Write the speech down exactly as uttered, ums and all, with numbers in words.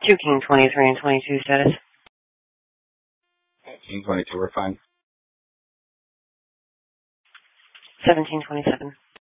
Two King twenty-three and twenty-two status. King twenty-two, we're fine. Seventeen twenty-seven.